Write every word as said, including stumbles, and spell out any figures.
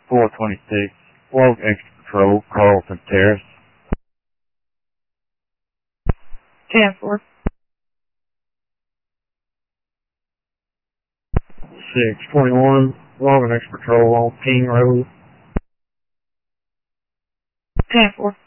four twenty-six, Rogue Extra Patrol, Carlton Terrace. ten four. six twenty-one, Rogue Extra Patrol on King Road. ten four.